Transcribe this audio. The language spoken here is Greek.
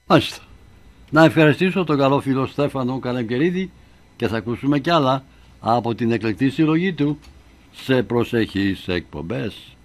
Μάλιστα. Να ευχαριστήσω τον καλό φίλο Στέφανο Καλεμκερίδη και θα ακούσουμε κι άλλα από την εκλεκτή συλλογή του σε προσεχείς εκπομπές.